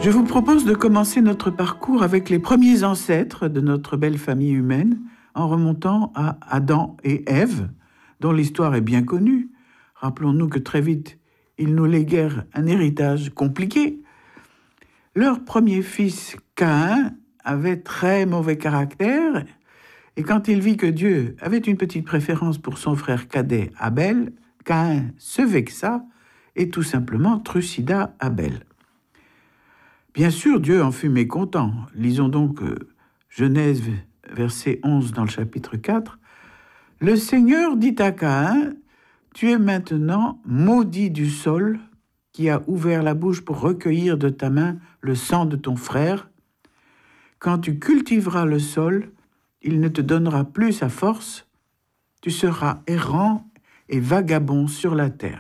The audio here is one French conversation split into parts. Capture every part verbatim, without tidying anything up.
Je vous propose de commencer notre parcours avec les premiers ancêtres de notre belle famille humaine, en remontant à Adam et Ève, dont l'histoire est bien connue. Rappelons-nous que très vite, ils nous léguèrent un héritage compliqué. Leur premier fils, Caïn, avait très mauvais caractère, et quand il vit que Dieu avait une petite préférence pour son frère cadet Abel, Caïn se vexa et tout simplement trucida Abel. Bien sûr, Dieu en fut mécontent. Lisons donc euh, Genèse, verset onze dans le chapitre quatre. « Le Seigneur dit à Caïn, tu es maintenant maudit du sol qui a ouvert la bouche pour recueillir de ta main le sang de ton frère. Quand tu cultiveras le sol, il ne te donnera plus sa force, tu seras errant et vagabond sur la terre. »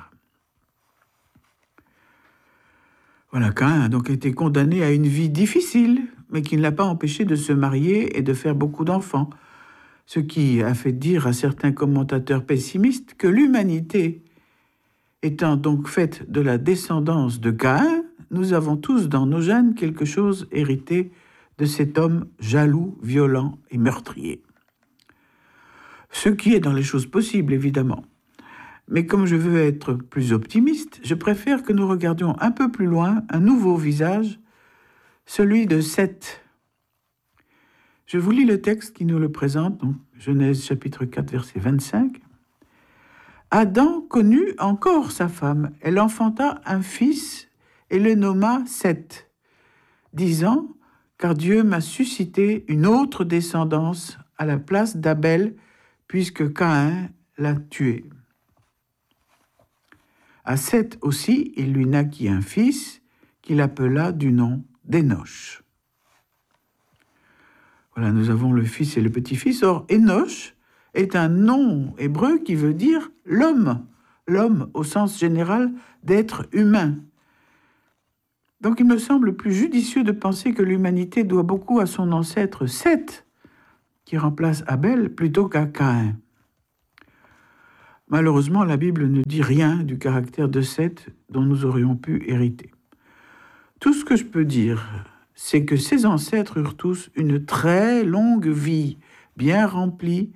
Voilà, Caïn a donc été condamné à une vie difficile, mais qui ne l'a pas empêché de se marier et de faire beaucoup d'enfants, ce qui a fait dire à certains commentateurs pessimistes que l'humanité étant donc faite de la descendance de Caïn, nous avons tous dans nos gènes quelque chose hérité de cet homme jaloux, violent et meurtrier. Ce qui est dans les choses possibles, évidemment. Mais comme je veux être plus optimiste, je préfère que nous regardions un peu plus loin un nouveau visage, celui de Seth. Je vous lis le texte qui nous le présente, donc Genèse chapitre quatre, verset vingt-cinq. « Adam connut encore sa femme. Elle enfanta un fils et le nomma Seth, disant « Car Dieu m'a suscité une autre descendance à la place d'Abel, puisque Caïn l'a tué. » À Seth aussi, il lui naquit un fils qu'il appela du nom d'Énoch. Voilà, nous avons le fils et le petit-fils. Or, Énoch est un nom hébreu qui veut dire l'homme, l'homme au sens général d'être humain. Donc, il me semble plus judicieux de penser que l'humanité doit beaucoup à son ancêtre Seth, qui remplace Abel, plutôt qu'à Caïn. Malheureusement, la Bible ne dit rien du caractère de Seth dont nous aurions pu hériter. Tout ce que je peux dire, c'est que ses ancêtres eurent tous une très longue vie, bien remplie